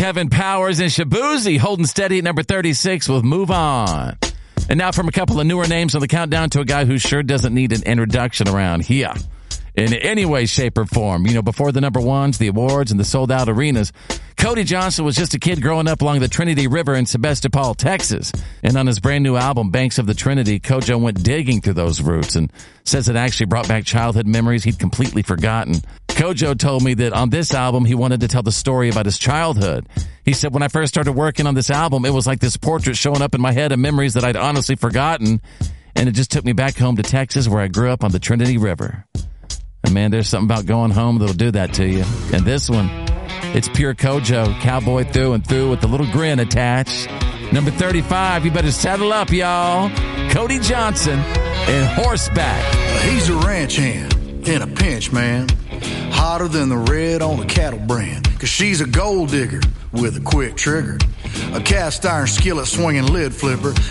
Kevin Powers and Shabuzi holding steady at number 36 with Move On. And now from a couple of newer names on the countdown to a guy who sure doesn't need an introduction around here in any way, shape, or form. You know, before the number ones, the awards, and the sold-out arenas, Cody Johnson was just a kid growing up along the Trinity River in Sebastopol, Texas. And on his brand-new album, Banks of the Trinity, Kojo went digging through those roots and says it actually brought back childhood memories he'd completely forgotten. Kojo told me that on this album, he wanted to tell the story about his childhood. He said, when I first started working on this album, it was like this portrait showing up in my head of memories that I'd honestly forgotten. And it just took me back home to Texas where I grew up on the Trinity River. And man, there's something about going home that'll do that to you. And this one, it's pure Kojo, cowboy through and through with the little grin attached. Number 35, you better saddle up, y'all. Cody Johnson and Horseback. He's a ranch hand in a pinch, man. Hotter than the red on a cattle brand. 'Cause she's a gold digger with a quick trigger. A cast iron skillet swinging lid flipper.